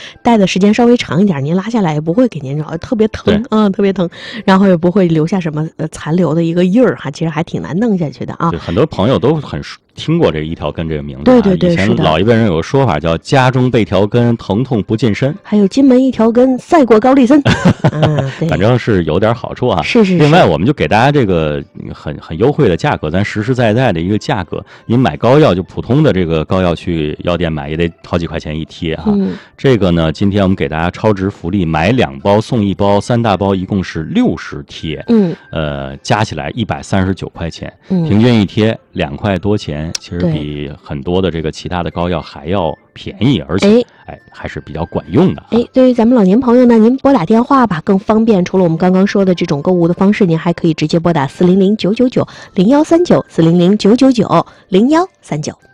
戴的时间稍微长一点，您拉下来也不会给您特别疼特别疼，然后也不会留下什么残留的一个印儿哈，其实还挺难弄下去的啊。 对，很多朋友都很听过这一条根这个名字， 对对对， 以前老一辈人有个说法叫家中备条根，疼痛不近身， 还有金门一条根，赛过高丽参对， 反正是有点好处啊。 是。 另外，我们就给大家这个很优惠的价格，咱实实在在的一个价格。您买膏药就普通的这个膏药去药店买也得好几块钱一贴哈。这个呢，今天我们给大家超值福利，买2包送1包，3大包一共是60贴，加起来139块钱，平均一贴2块多钱，其实比很多的这个其他的膏药还要便宜，而且还是比较管用的。 对于咱们老年朋友呢，您拨打电话吧更方便。除了我们刚刚说的这种购物的方式，您还可以直接拨打400-999-0139，400-999-0139。